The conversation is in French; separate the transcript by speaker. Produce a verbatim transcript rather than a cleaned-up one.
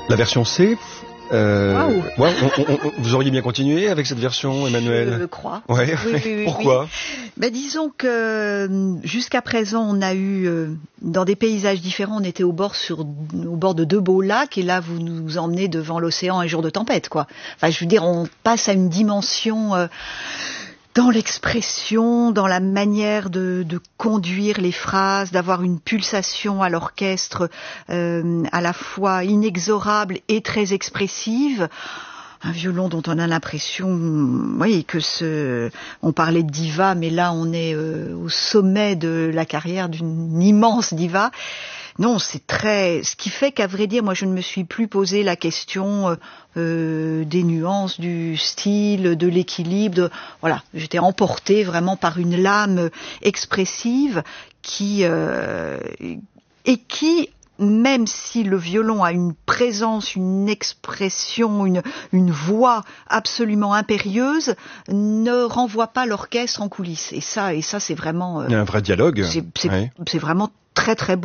Speaker 1: La version C, euh,
Speaker 2: Waouh.
Speaker 1: ouais, on, on, on, vous auriez bien continué avec cette version, Emmanuel?
Speaker 2: Je crois.
Speaker 1: Ouais.
Speaker 2: Oui, oui, oui,
Speaker 1: Pourquoi?
Speaker 2: oui. Ben, disons que jusqu'à présent, on a eu, euh, dans des paysages différents, on était au bord, sur, au bord de deux beaux lacs, et là, vous nous emmenez devant l'océan un jour de tempête, quoi. Enfin, je veux dire, on passe à une dimension... Euh, dans l'expression, dans la manière de, de conduire les phrases, d'avoir une pulsation à l'orchestre euh, à la fois inexorable et très expressive. Un violon dont on a l'impression, oui, que ce, on parlait de diva, mais là on est euh, au sommet de la carrière d'une immense diva. Non, c'est très, ce qui fait qu'à vrai dire, moi je ne me suis plus posé la question euh, des nuances, du style, de l'équilibre. De, voilà, j'étais emportée vraiment par une lame expressive qui euh, et qui, même si le violon a une présence, une expression, une, une voix absolument impérieuse, ne renvoie pas l'orchestre en coulisses. Et ça, et ça, c'est vraiment. Euh,
Speaker 1: Il y a un vrai dialogue.
Speaker 2: C'est, c'est,
Speaker 1: ouais.
Speaker 2: c'est vraiment très très beau.